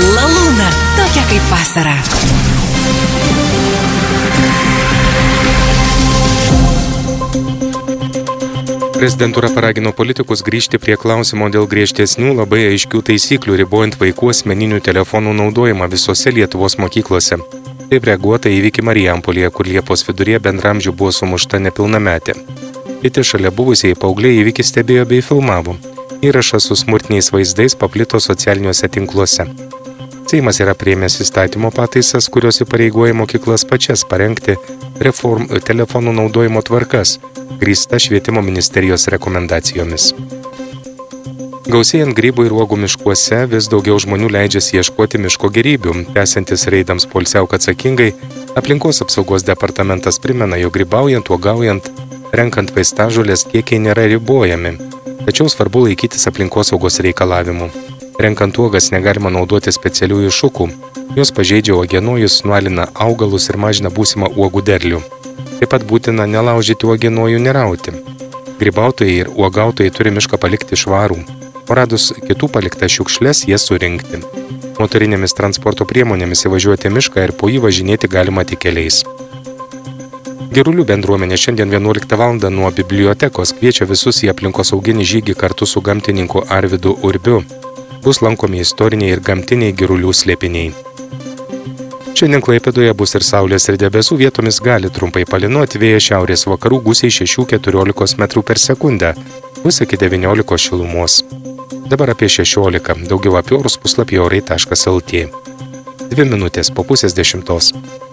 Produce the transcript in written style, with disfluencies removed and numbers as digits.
Lalūna, tokia kaip vasara. Prezidentūra paragino politikus grįžti prie klausimo dėl griežtesnių labai aiškių taisyklių ribojant vaikų asmeninių telefonų naudojimą visose Lietuvos mokyklose. Taip reaguota į įvykį Marijampolėje, kur Liepos viduryje bendramžių buvo sumušta nepilnametė. Kiti šalia buvusiai paaugliai įvykį stebėjo bei filmavo. Įrašas su smurtiniais vaizdais paplito socialiniuose tinkluose. Seimas yra priėmęs įstatymo pataisas, kurios įpareigoja mokyklas pačias parengti telefonų naudojimo tvarkas, grįsta švietimo ministerijos rekomendacijomis. Gausėjant grybų ir uogų miškuose, vis daugiau žmonių leidžiasi ieškoti miško gėrybių. Tęsiantis reidams poilsiauk atsakingai, aplinkos apsaugos departamentas primena, jog grybaujant, uogaujant, renkant vaistažolės kiekiai nėra ribojami. Tačiau svarbu laikytis aplinkosaugos reikalavimų. Renkant uogas negalima naudoti specialiųjų šukų. Jos pažeidžia uogienojus, nualina augalus ir mažina būsimą uogų derlių. Taip pat būtina nelaužyti uogienojų nerauti. Grybautojai ir uogautojai turi mišką palikti švarų, o radus kitų paliktas šiukšles jas surinkti. Motorinėmis transporto priemonėmis įvažiuoti mišką ir po jį važinėti galima tik keliais. Girulių bendruomenė šiandien 11 val. Nuo bibliotekos kviečia visus į aplinkosauginį žygį kartu su gamtininku Arvydu Urbiu. Bus lankomi istoriniai ir gamtiniai girulių slėpiniai. Šiandien Klaipėdoje bus ir saulės ir debesų, vietomis gali trumpai palynuoti, vėjas šiaurės vakarų gūsiai 6–14 metrų per sekundę, bus iki 19 šilumos. Dabar apie 16, daugiau apie orus puslapyje orai.lt. 2 minutės po 9:30.